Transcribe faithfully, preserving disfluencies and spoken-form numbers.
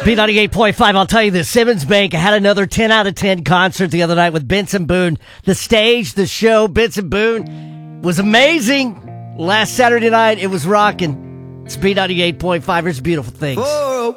B ninety-eight point five, I'll tell you this. Simmons Bank had another ten out of ten concert the other night with Benson Boone. The stage, the show, Benson Boone was amazing. Last Saturday night, it was rocking. It's B ninety-eight point five. It's a beautiful thing. Oh.